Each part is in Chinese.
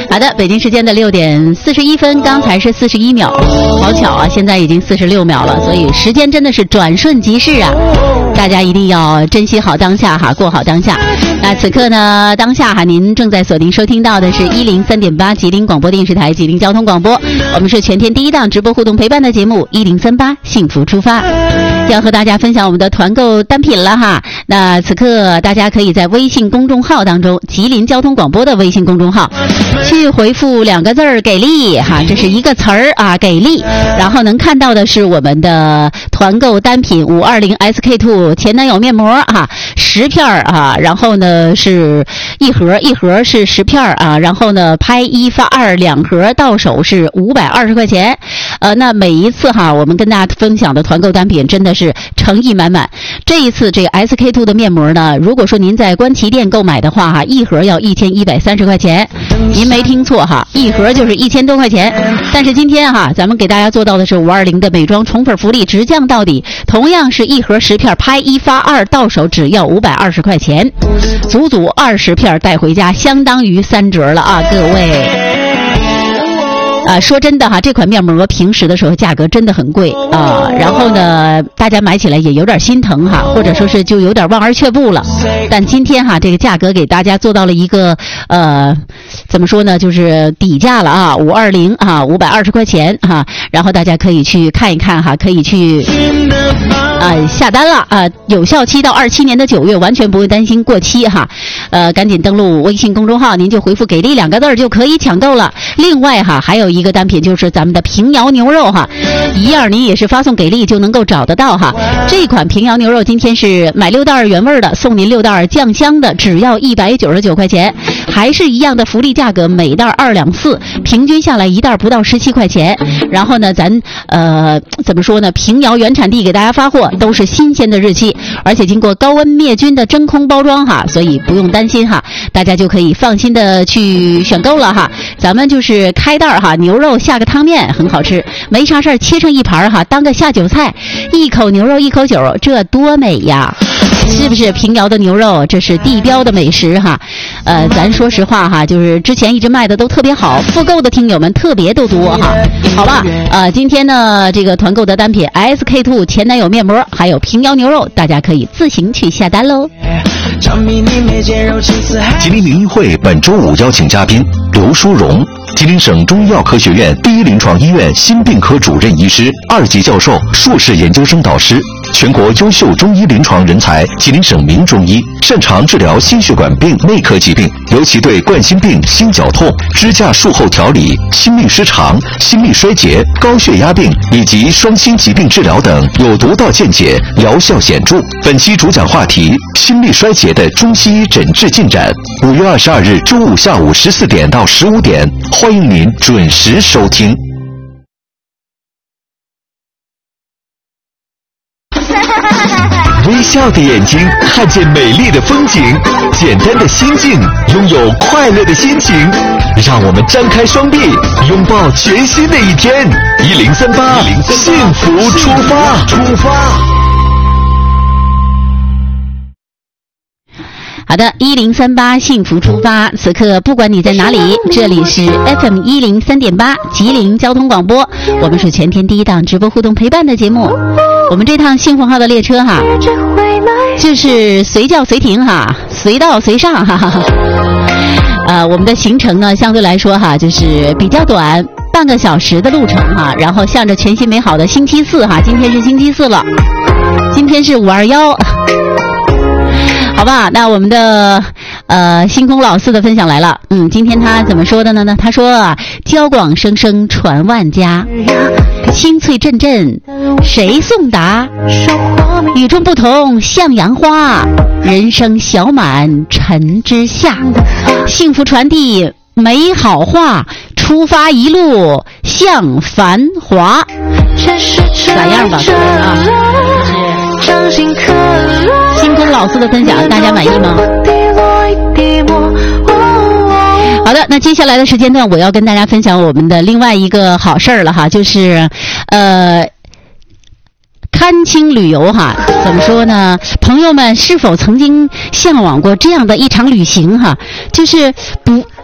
好的，北京时间的6点41分，刚才是41秒，好巧啊，现在已经46秒了，所以时间真的是转瞬即逝啊！大家一定要珍惜好当下哈，过好当下。那此刻呢，当下哈，您正在锁定收听到的是103.8吉林广播电视台吉林交通广播，我们是全天第一档直播互动陪伴的节目1038幸福出发，要和大家分享我们的团购单品了哈。那此刻大家可以在微信公众号当中，吉林交通广播的微信公众号去回复2个字儿给力哈，这是一个词儿啊，给力。然后能看到的是我们的团购单品520 SK2 前男友面膜啊，10片啊，然后呢是一盒是10片啊，然后呢拍1发2盒到手是520块钱。那每一次哈，我们跟大家分享的团购单品真的是诚意满满。这一次这个 SK2 的面膜呢，如果说您在官旗店购买的话哈，一盒要1130块钱，您没听错哈，一盒就是1000多块钱。但是今天哈，咱们给大家做到的是520的美妆宠粉福利直降到底，同样是一盒10片，拍1发2到手只要520块钱，足足20片带回家，相当于3折了啊，各位。说真的哈，这款面膜平时的时候价格真的很贵啊，然后呢，大家买起来也有点心疼哈，或者说是就有点望而却步了。但今天哈，这个价格给大家做到了一个怎么说呢，就是底价了啊，520啊，520块钱哈，然后大家可以去看一看哈，可以去下单了啊，有效期到27年的9月，完全不会担心过期哈。赶紧登录微信公众号，您就回复给力2个字就可以抢购了。另外哈，还有一个单品就是咱们的平遥牛肉哈，一样您也是发送给力就能够找得到哈。这款平遥牛肉今天是买6袋原味的，送您6袋酱香的，只要199块钱，还是一样的福利价格，每袋2两4，平均下来一袋不到17块钱。然后呢，咱怎么说呢？平遥原产地给大家发货都是新鲜的日期，而且经过高温灭菌的真空包装哈，所以不用担心哈，大家就可以放心的去选购了哈。咱们就是开袋哈，牛肉下个汤面很好吃，没啥事儿切成一盘哈，当个下酒菜，一口牛肉一口酒，这多美呀！是不是平遥的牛肉？这是地标的美食哈。咱说实话哈，就是之前一直卖的都特别好，复购的听友们特别都多哈。好吧，今天呢这个团购的单品 SK2 前男友面膜还有平遥牛肉，大家可以自行去下单喽。 吉林民医会本周5邀请嘉宾刘淑荣，吉林省中医药科学院第一临床医院心病科主任医师，2级教授、硕士研究生导师，全国优秀中医临床人才，吉林省名中医，擅长治疗心血管病内科疾病，尤其对冠心病、心绞痛、支架术后调理、心律失常、心力衰竭、高血压病以及双心疾病治疗等有独到见解，疗效显著。本期主讲话题：心力衰竭的中西医诊治进展。5月22日周五下午14点到15点，欢迎您准时收听。微笑的眼睛看见美丽的风景，简单的心境拥有快乐的心情，让我们张开双臂拥抱全新的一天。1038幸福出发。 好的，1038幸福出发。此刻不管你在哪里，这里是 FM 103.8吉林交通广播，我们是全天第一档直播互动陪伴的节目。我们这趟幸福号的列车哈，就是随叫随停哈，随到随上哈。我们的行程呢相对来说哈，就是比较短，半个小时的路程哈，然后向着全新美好的星期四哈，今天是星期四了，今天是521。好吧，那我们的星空老四的分享来了。今天他怎么说的呢？他说啊，交广声声传万家，清脆阵阵谁送达？与众不同向阳花，人生小满尘之下，幸福传递美好话，出发一路向繁华。咋样吧，各位啊？星空老四的分享，大家满意吗？好的，那接下来的时间段，我要跟大家分享我们的另外一个好事儿了哈，就是看清旅游哈。怎么说呢？朋友们是否曾经向往过这样的一场旅行哈？就是不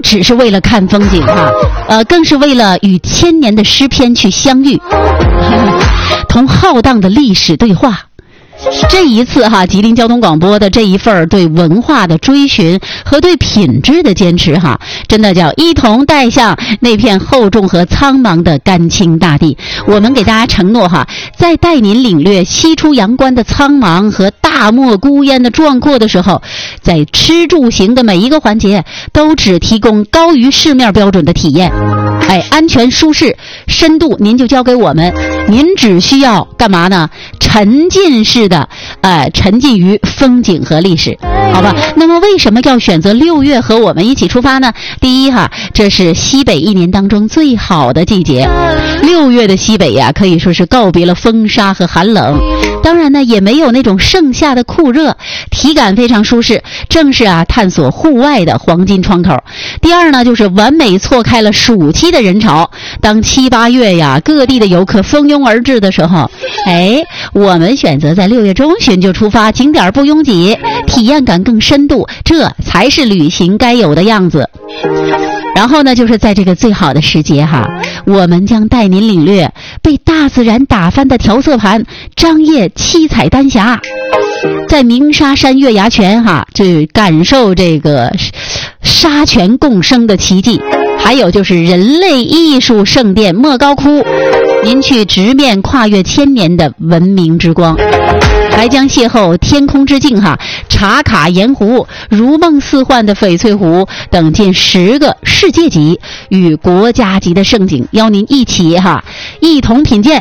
只是为了看风景哈，更是为了与千年的诗篇去相遇，同浩荡的历史对话。这一次哈，吉林交通广播的这一份对文化的追寻和对品质的坚持哈，真的叫一同带向那片厚重和苍茫的甘青大地。我们给大家承诺哈，在带您领略西出阳关的苍茫和大漠孤烟的壮阔的时候，在吃住行的每一个环节都只提供高于市面标准的体验。安全舒适，深度您就交给我们，您只需要干嘛呢？沉浸式的沉浸于风景和历史，好吧？那么为什么要选择6月和我们一起出发呢？第一哈，这是西北一年当中最好的季节，6月的西北呀，可以说是告别了风沙和寒冷，当然呢，也没有那种盛夏的酷热，体感非常舒适，正是探索户外的黄金窗口。第二呢，就是完美错开了暑期的人潮，当7、8月呀，各地的游客蜂拥而至的时候，我们选择在6月中旬就出发，景点不拥挤，体验感更深度，这才是旅行该有的样子。然后呢，就是在这个最好的时节哈，我们将带您领略被大自然打翻的调色盘，张掖七彩丹霞，在鸣沙山月牙泉哈，就感受这个沙泉共生的奇迹。还有就是人类艺术圣殿莫高窟，您去直面跨越千年的文明之光，还将邂逅天空之镜哈，茶卡盐湖、如梦似幻的翡翠湖等近10个世界级与国家级的盛景，邀您一起一同品鉴。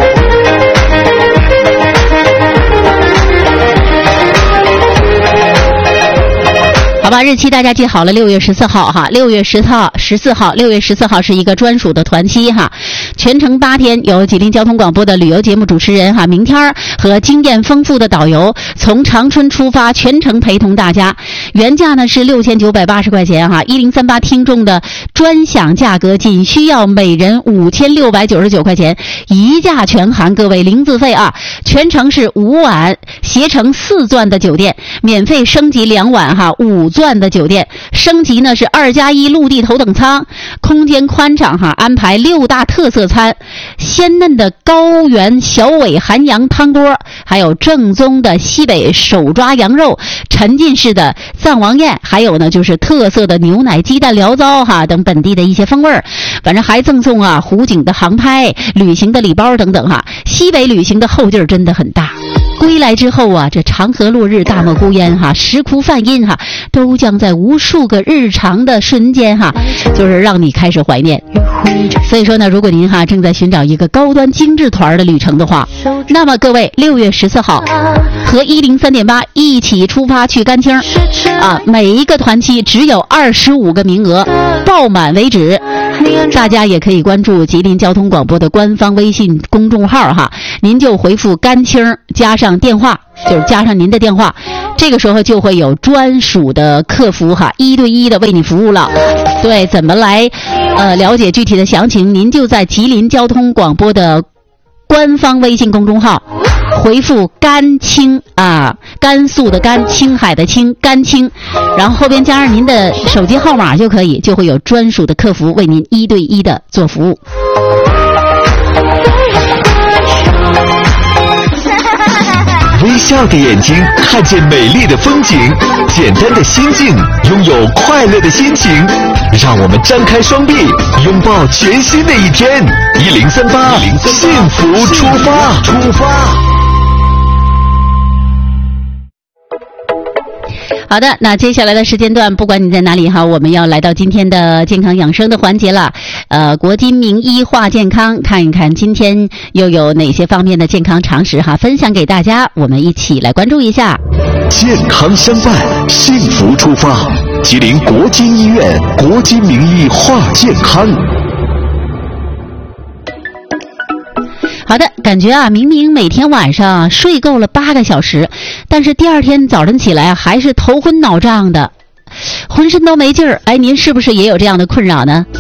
好吧，日期大家记好了，6月14号哈，6月14号，6月14号是一个专属的团期哈，全程8天，由吉林交通广播的旅游节目主持人明天和经验丰富的导游从长春出发，全程陪同大家。原价呢是6980块钱哈，1038听众的专享价格仅需要每人5699块钱，一价全含，各位零自费啊！全程是5晚携程4钻的酒店，免费升级2晚5钻的酒店，升级呢是2+1陆地头等舱，空间宽敞安排6大特色餐，鲜嫩的高原小尾寒羊汤锅，还有正宗的西北手抓羊肉，沉浸式的藏王宴，还有呢就是特色的牛奶鸡蛋醪糟等本地的一些风味儿，反正还赠送湖景的航拍、旅行的礼包等等西北旅行的后劲儿真的很大。归来之后这长河落日，大漠孤烟石窟梵音都将在无数个日常的瞬间就是让你开始怀念。所以说呢，如果您正在寻找一个高端精致团的旅程的话，那么各位6月14号和103.8一起出发去甘青每一个团期只有25个名额，爆满为止。大家也可以关注吉林交通广播的官方微信公众号您就回复甘青加上电话，就是加上您的电话，这个时候就会有专属的客服1对1的为你服务了。对，怎么来了解具体的详情，您就在吉林交通广播的官方微信公众号回复甘青甘肃的甘，青海的青，甘青，然后后边加上您的手机号码就可以，就会有专属的客服为您1对1的做服务。 微笑的眼睛看见美丽的风景，简单的心境拥有快乐的心情，让我们张开双臂拥抱全新的一天。1038幸福出发。 好的，那接下来的时间段，不管你在哪里我们要来到今天的健康养生的环节了。国金名医话健康，看一看今天又有哪些方面的健康常识分享给大家，我们一起来关注一下。 健康相伴，幸福出发。吉林国金医院国金名医话健康。 好的，感觉明明每天晚上睡够了8个小时，但是第二天早晨起来还是头昏脑胀的，浑身都没劲儿。您是不是也有这样的困扰呢？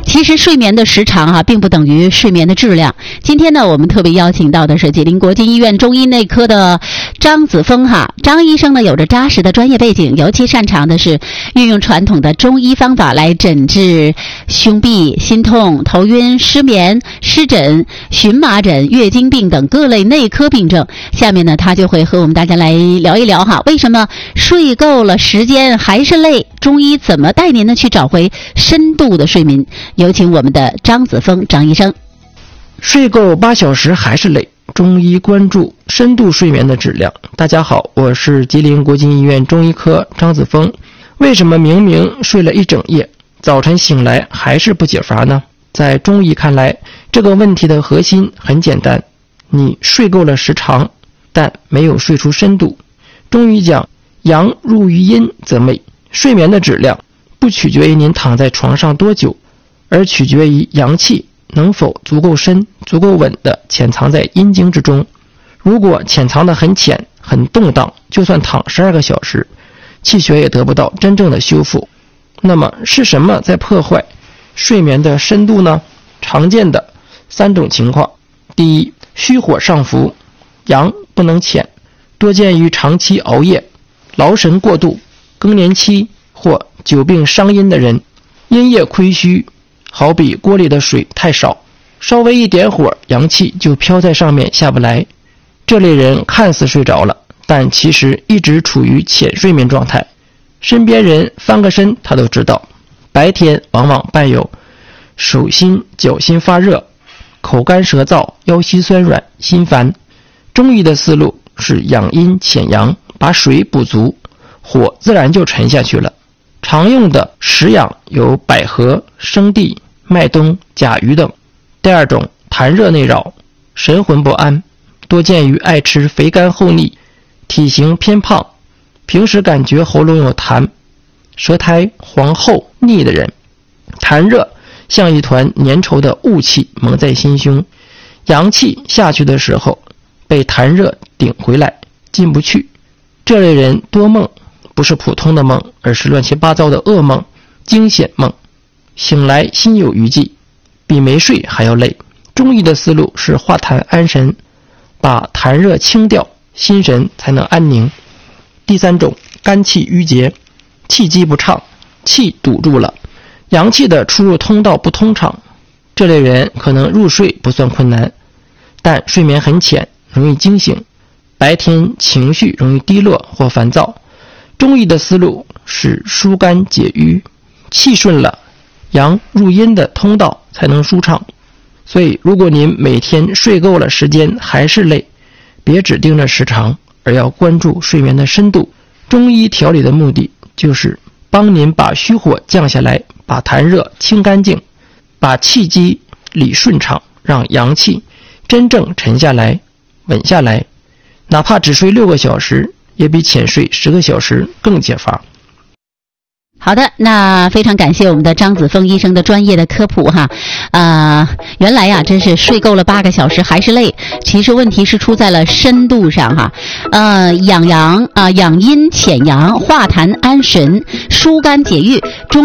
其实睡眠的时长并不等于睡眠的质量。今天呢，我们特别邀请到的是吉林国际医院中医内科的张子峰张医生呢，有着扎实的专业背景，尤其擅长的是运用传统的中医方法来诊治胸痹、心痛、头晕、失眠、湿疹、荨麻疹、月经病等各类内科病症。下面呢，他就会和我们大家来聊一聊为什么睡够了时间还是累？中医怎么带您呢去找回深度的睡眠？有请我们的张子峰张医生。 睡够8小时还是累，中医关注深度睡眠的质量。大家好，我是吉林国际医院中医科张子峰。为什么明明睡了一整夜，早晨醒来还是不解乏呢？在中医看来，这个问题的核心很简单，你睡够了时长，但没有睡出深度。中医讲阳入于阴则寐，睡眠的质量不取决于您躺在床上多久，而取决于阳气能否足够深、足够稳地潜藏在阴经之中。如果潜藏得很浅、很动荡，就算躺12个小时，气血也得不到真正的修复。那么是什么在破坏睡眠的深度呢？常见的3种情况。第一，虚火上浮，阳不能潜，多见于长期熬夜、劳神过度、更年期或久病伤阴的人。阴液亏虚，好比锅里的水太少，稍微一点火，阳气就飘在上面下不来。这类人看似睡着了，但其实一直处于浅睡眠状态。身边人翻个身他都知道，白天往往伴有手心脚心发热、口干舌燥、腰膝酸软、心烦。中医的思路是养阴潜阳，把水补足，火自然就沉下去了。常用的食养有百合、生地、麦冬、甲鱼等。第二种，痰热内扰，神魂不安，多见于爱吃肥甘厚腻、体型偏胖、平时感觉喉咙有痰、舌苔黄厚腻的人。痰热像一团粘稠的雾气蒙在心胸，阳气下去的时候被痰热顶回来，进不去。这类人多梦，不是普通的梦，而是乱七八糟的噩梦、惊险梦，醒来心有余悸，比没睡还要累。中医的思路是化痰安神，把痰热清掉，心神才能安宁。第3种，肝气郁结，气机不畅，气堵住了，阳气的出入通道不通畅。这类人可能入睡不算困难，但睡眠很浅，容易惊醒，白天情绪容易低落或烦躁。中医的思路是疏肝解郁，气顺了，阳入阴的通道才能舒畅。所以如果您每天睡够了时间还是累，别只盯着时长，而要关注睡眠的深度。中医调理的目的就是帮您把虚火降下来，把痰热清干净，把气机理顺畅，让阳气真正沉下来、稳下来。哪怕只睡6个小时，也比浅睡10个小时更解乏。 好的，那非常感谢我们的张子峰医生的专业的科普原来真是睡够了8个小时还是累，其实问题是出在了深度上养阳养阴潜阳，化痰安神，疏肝解郁。中